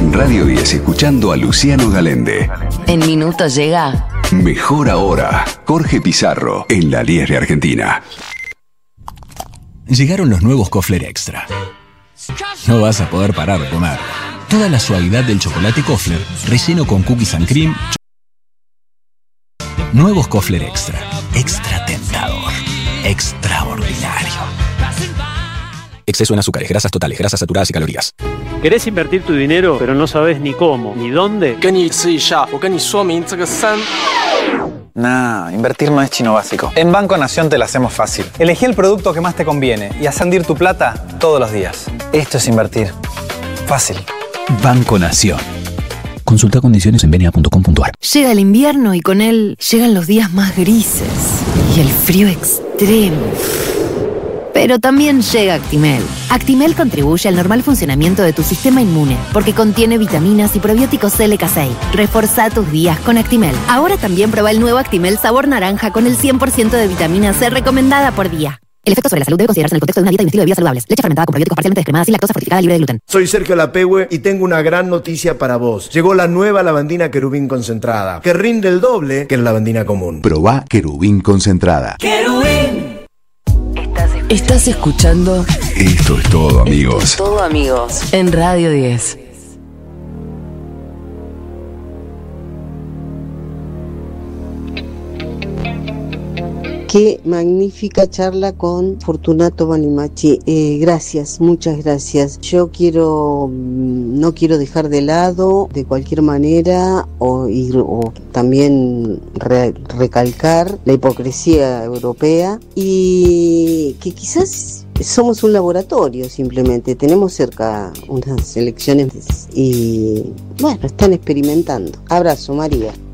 en Radio 10 escuchando a Luciano Galende. En minutos llega Mejor Ahora, Jorge Pizarro, en la 10 de Argentina. Llegaron los nuevos Kofler Extra. No vas a poder parar de comer. Toda la suavidad del chocolate Kofler, relleno con cookies and cream. Nuevos Kofler Extra. Extra tentador. Extraordinario. Exceso en azúcares, grasas totales, grasas saturadas y calorías. ¿Querés invertir tu dinero, pero no sabes ni cómo, ni dónde? Nah, invertir no es chino básico. En Banco Nación te la hacemos fácil. Elegí el producto que más te conviene y haz rendir tu plata todos los días. Esto es invertir. Fácil. Banco Nación. Consulta condiciones en benia.com.ar. Llega el invierno y con él llegan los días más grises y el frío extremo. Pero también llega Actimel. Actimel contribuye al normal funcionamiento de tu sistema inmune porque contiene vitaminas y probióticos LK6. Reforzá tus días con Actimel. Ahora también prueba el nuevo Actimel sabor naranja con el 100% de vitamina C recomendada por día. El efecto sobre la salud debe considerarse en el contexto de una dieta y un estilo de vida saludables. Leche fermentada con probióticos parcialmente descremada sin lactosa, fortificada, libre de gluten. Soy Sergio Lapehue y tengo una gran noticia para vos. Llegó la nueva lavandina Querubín concentrada, que rinde el doble que la lavandina común. Probá Querubín concentrada. ¡Querubín! Estás escuchando Esto es todo, amigos. Todo, amigos, en Radio 10. Qué magnífica charla con Fortunato Banimachi. Gracias, muchas gracias. Yo no quiero dejar de lado de cualquier manera o también recalcar la hipocresía europea y que quizás somos un laboratorio simplemente. Tenemos cerca unas elecciones y bueno, están experimentando. Abrazo, María.